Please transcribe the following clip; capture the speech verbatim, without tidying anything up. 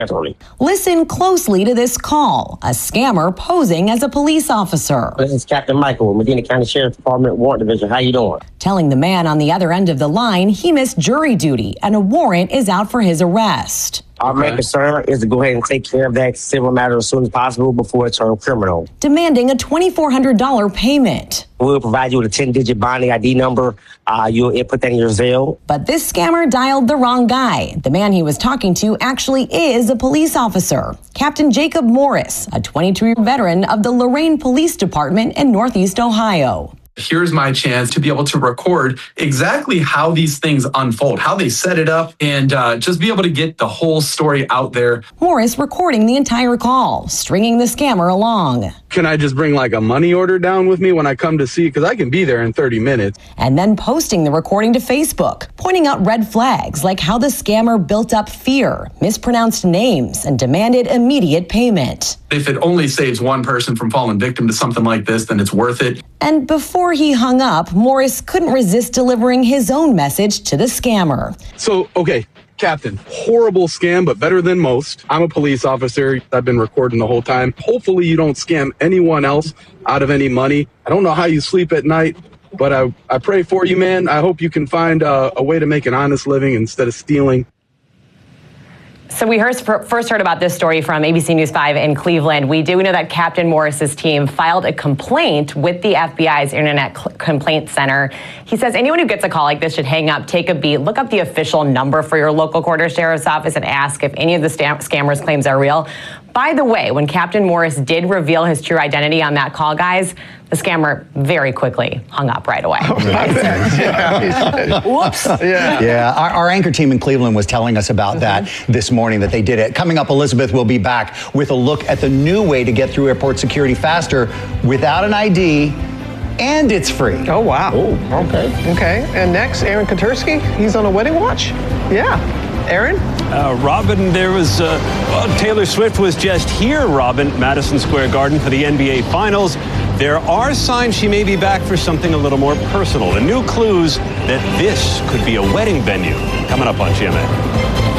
Listen closely to this call. A scammer posing as a police officer. This is Captain Michael, Medina County Sheriff's Department Warrant Division. How you doing? Telling the man on the other end of the line he missed jury duty and a warrant is out for his arrest. Our main concern is to go ahead and take care of that civil matter as soon as possible before it turns criminal. Demanding a twenty-four hundred dollars payment. We'll provide you with a ten-digit bonding I D number. Uh, you'll input that in your Zelle. But this scammer dialed the wrong guy. The man he was talking to actually is a police officer. Captain Jacob Morris, a twenty-two-year veteran of the Lorain Police Department in Northeast Ohio. Here's my chance to be able to record exactly how these things unfold, how they set it up, and uh, just be able to get the whole story out there. Morris recording the entire call, stringing the scammer along. Can I just bring like a money order down with me when I come to see? Because I can be there in thirty minutes. And then posting the recording to Facebook, pointing out red flags like how the scammer built up fear, mispronounced names, and demanded immediate payment. If it only saves one person from falling victim to something like this, then it's worth it. And before he hung up, Morris couldn't resist delivering his own message to the scammer. So, okay, Captain, horrible scam, but better than most. I'm a police officer. I've been recording the whole time. Hopefully you don't scam anyone else out of any money. I don't know how you sleep at night, but I, I pray for you, man. I hope you can find uh, a way to make an honest living instead of stealing. So we heard, first heard about this story from A B C News five in Cleveland. We do know that Captain Morris's team filed a complaint with the F B I's Internet Complaint Center. He says anyone who gets a call like this should hang up, take a beat, look up the official number for your local quarter sheriff's office and ask if any of the scammers' claims are real. By the way, when Captain Morris did reveal his true identity on that call, guys, the scammer very quickly hung up right away. Oh, yeah. Whoops. Yeah. Yeah. Our, our anchor team in Cleveland was telling us about that this morning, that they did it. Coming up, Elizabeth will be back with a look at the new way to get through airport security faster without an I D, and it's free. Oh, wow. Oh, okay. Okay. And next, Aaron Katursky. He's on a wedding watch. Yeah. Aaron? Uh, Robin, there was, uh, well, Taylor Swift was just here, Robin, Madison Square Garden for the N B A Finals. There are signs she may be back for something a little more personal. The new clues that this could be a wedding venue. Coming up on G M A.